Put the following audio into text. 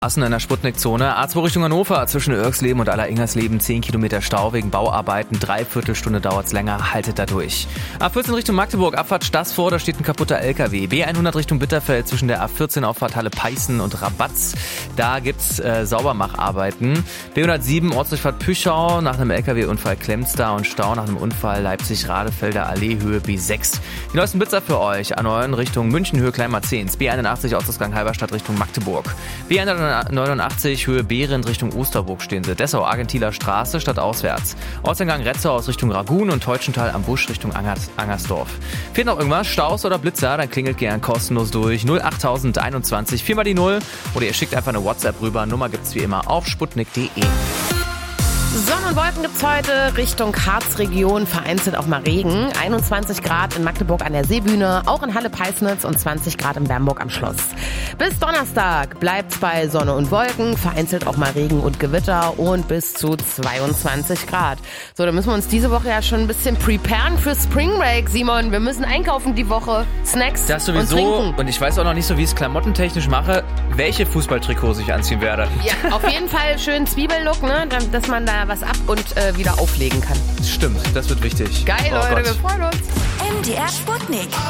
Straßen in der Sputnik-Zone. A2 Richtung Hannover zwischen Irxleben und Aller-Ingersleben 10 Kilometer Stau wegen Bauarbeiten. 3/4 Stunde dauert's länger. Haltet da durch. A14 Richtung Magdeburg, Abfahrt Stassvor, da steht ein kaputter LKW. B100 Richtung Bitterfeld zwischen der A14 Auffahrt Halle Peißen und Rabatz. Da gibt's Saubermacharbeiten. B107 Ortsdurchfahrt Püschau. Nach einem LKW-Unfall klemmt's da und Stau nach einem Unfall Leipzig-Radefelder Allee Höhe B6. Die neuesten Blitzer für euch. A9 Richtung München Höhe Kleinmarzehns. B81 Ortsausgang Halberstadt Richtung Magdeburg. B189 Höhe Behrendt Richtung Osterburg stehen sie. Dessau Argentiler Straße statt auswärts. Ortseingang Retzau aus Richtung Ragun und Teutschenthal am Busch Richtung Angersdorf. Fehlt noch irgendwas? Staus oder Blitzer? Dann klingelt gern kostenlos durch. 08021 4 mal die 0 oder ihr schickt einfach eine WhatsApp rüber. Nummer gibt's wie immer auf sputnik.de. Sonne und Wolken gibt's heute Richtung Harzregion, vereinzelt auch mal Regen. 21 Grad in Magdeburg an der Seebühne, auch in Halle-Peisnitz und 20 Grad in Bernburg am Schloss. Bis Donnerstag bleibt's bei Sonne und Wolken, vereinzelt auch mal Regen und Gewitter und bis zu 22 Grad. So, dann müssen wir uns diese Woche ja schon ein bisschen preparen für Spring Break, Simon. Wir müssen einkaufen die Woche, Snacks das sowieso, und trinken. Und ich weiß auch noch nicht so, wie ich es klamottentechnisch mache, welche Fußballtrikots ich anziehen werde. Ja, auf jeden Fall schön Zwiebellook, ne, dass man da was ab und wieder auflegen kann. Stimmt, das wird wichtig. Geil, Leute, wir freuen uns. MDR Sputnik.